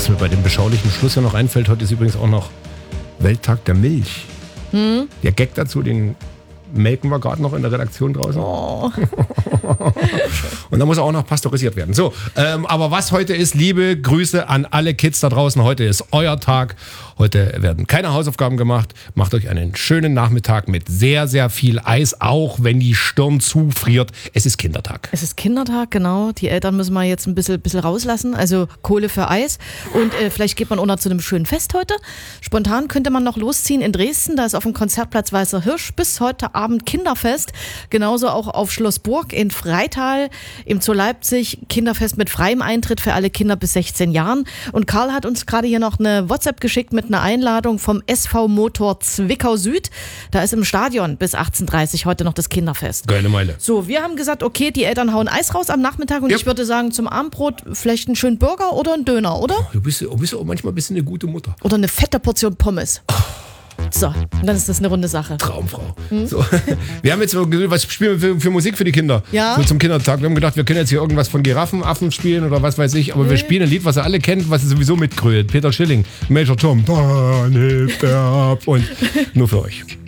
Was mir bei dem beschaulichen Schluss ja noch einfällt, heute ist übrigens auch noch Welttag der Milch. Der Gag dazu, den melken wir gerade noch in der Redaktion draußen. Oh. Und da muss auch noch pasteurisiert werden. So, aber was heute ist, liebe Grüße an alle Kids da draußen. Heute ist euer Tag. Heute werden keine Hausaufgaben gemacht. Macht euch einen schönen Nachmittag mit sehr, sehr viel Eis, auch wenn die Stirn zufriert. Es ist Kindertag. Es ist Kindertag, genau. Die Eltern müssen wir jetzt ein bisschen rauslassen. Also Kohle für Eis. Und vielleicht geht man auch noch zu einem schönen Fest heute. Spontan könnte man noch losziehen in Dresden. Da ist auf dem Konzertplatz Weißer Hirsch bis heute Abend Kinderfest. Genauso auch auf Schloss Burg in Freital, im Zoo Leipzig. Kinderfest mit freiem Eintritt für alle Kinder bis 16 Jahren. Und Karl hat uns gerade hier noch eine WhatsApp geschickt mit einer Einladung vom SV Motor Zwickau Süd. Da ist im Stadion bis 18:30 heute noch das Kinderfest. Geile Meile. So, wir haben gesagt, okay, die Eltern hauen Eis raus am Nachmittag und ich würde sagen, zum Abendbrot vielleicht einen schönen Burger oder einen Döner, oder? Du bist auch manchmal ein bisschen eine gute Mutter. Oder eine fette Portion Pommes. So, und dann ist das eine runde Sache. Traumfrau. So. Wir haben jetzt so gesagt, was spielen wir für Musik für die Kinder? Ja. So zum Kindertag. Wir haben gedacht, wir können jetzt hier irgendwas von Giraffenaffen spielen oder was weiß ich. Aber wir spielen ein Lied, was ihr alle kennt, was ihr sowieso mitgrölt. Peter Schilling, Major Tom. Und nur für euch.